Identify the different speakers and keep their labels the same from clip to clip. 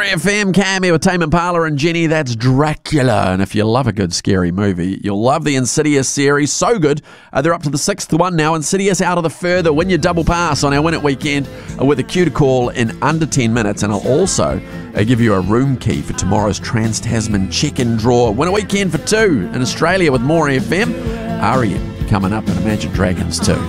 Speaker 1: FM, Cam here with Tame Impala and Jenny. That's Dracula. And if you love a good scary movie, you'll love the Insidious series. So good. They're up to the 6th one now. Insidious Out of the Further. Win your double pass on our Win It weekend with a cue to call in under 10 minutes. And I'll also give you a room key for tomorrow's Trans-Tasman check-in draw. Win a weekend for 2 in Australia with more FM. R.E.M. coming up and Imagine Dragons too.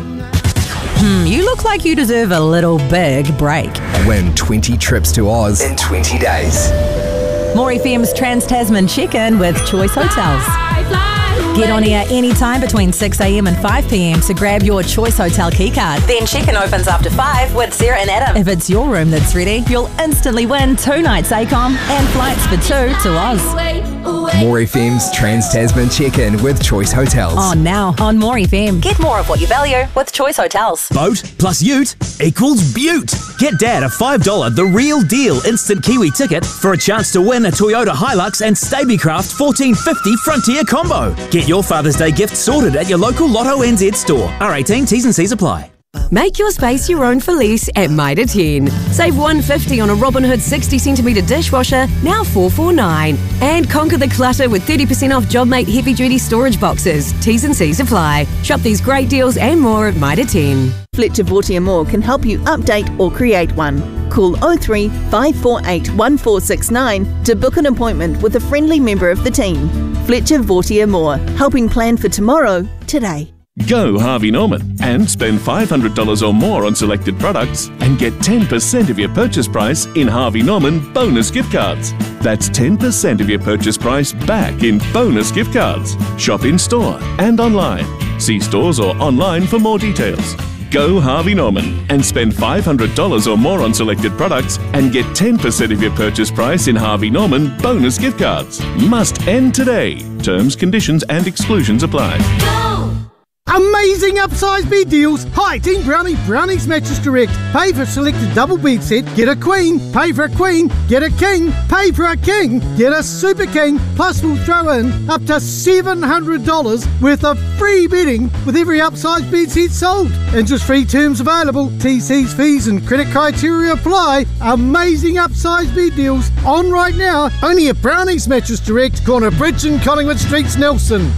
Speaker 2: You look like you deserve a little big break.
Speaker 3: Win 20 trips to Oz in 20 days.
Speaker 2: More FM's Trans-Tasman check-in with Choice Hotels. Get on air anytime between 6 a.m. and 5 p.m. to grab your Choice Hotel keycard. Then check-in opens after 5 with Sarah and Adam. If it's your room that's ready, you'll instantly win 2 nights ACOM and flights for 2 to Oz.
Speaker 3: More FM's Trans-Tasman check-in with Choice Hotels.
Speaker 2: On now on More FM. Get more of what you value with Choice Hotels.
Speaker 4: Boat plus ute equals beaut. Get Dad a $5 The Real Deal instant Kiwi ticket for a chance to win a Toyota Hilux and Stabicraft 1450 Frontier combo. Get your Father's Day gift sorted at your local Lotto NZ store. R18, T's and C's apply.
Speaker 5: Make your space your own for lease at Mitre 10. Save $150 on a Robin Hood 60cm dishwasher, now $449. And conquer the clutter with 30% off JobMate heavy-duty storage boxes. T's and C's apply. Shop these great deals and more at Mitre 10.
Speaker 6: Fletcher Vautier Moore can help you update or create one. Call 03 548 1469 to book an appointment with a friendly member of the team. Fletcher Vautier Moore, helping plan for tomorrow, today.
Speaker 7: Go Harvey Norman and spend $500 or more on selected products and get 10% of your purchase price in Harvey Norman bonus gift cards. That's 10% of your purchase price back in bonus gift cards. Shop in store and online. See stores or online for more details. Go Harvey Norman and spend $500 or more on selected products and get 10% of your purchase price in Harvey Norman bonus gift cards. Must end today. Terms, conditions and exclusions apply.
Speaker 8: Amazing upsize bed deals. Hi, Team Brownie, Brownie's Mattress Direct. Pay for a selected double bed set, get a queen. Pay for a queen, get a king. Pay for a king, get a super king. Plus we'll throw in up to $700 worth of free bedding with every upsize bed set sold. Interest-free terms available. TC's fees and credit criteria apply. Amazing upsize bed deals on right now. Only at Brownie's Mattress Direct, corner Bridge and Collingwood Streets, Nelson.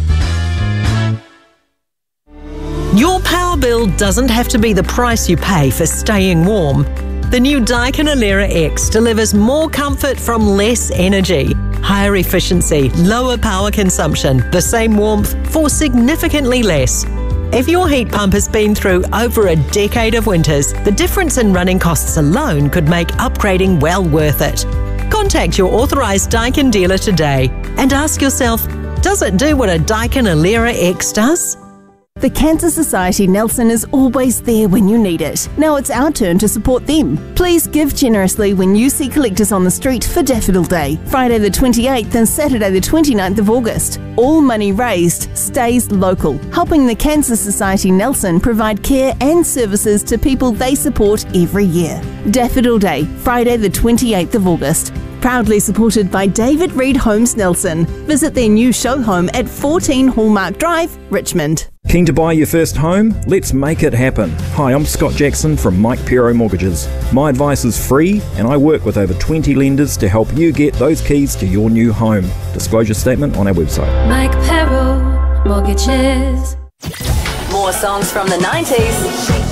Speaker 9: Your power bill doesn't have to be the price you pay for staying warm. The new Daikin Alera X delivers more comfort from less energy, higher efficiency, lower power consumption, the same warmth for significantly less. If your heat pump has been through over a decade of winters, the difference in running costs alone could make upgrading well worth it. Contact your authorised Daikin dealer today and ask yourself, does it do what a Daikin Alera X does?
Speaker 6: The Cancer Society Nelson is always there when you need it. Now it's our turn to support them. Please give generously when you see collectors on the street for Daffodil Day, Friday the 28th and Saturday the 29th of August. All money raised stays local, helping the Cancer Society Nelson provide care and services to people they support every year. Daffodil Day, Friday the 28th of August. Proudly supported by David Reed Homes Nelson. Visit their new show home at 14 Hallmark Drive, Richmond.
Speaker 10: Keen to buy your first home? Let's make it happen. Hi, I'm Scott Jackson from Mike Pero Mortgages. My advice is free and I work with over 20 lenders to help you get those keys to your new home. Disclosure statement on our website.
Speaker 11: Mike Pero Mortgages.
Speaker 2: More songs from the 90s.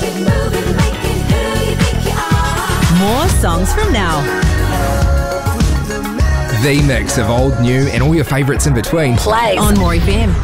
Speaker 2: More songs from now.
Speaker 3: The mix of old, new and all your favourites in between.
Speaker 2: Play on More FM.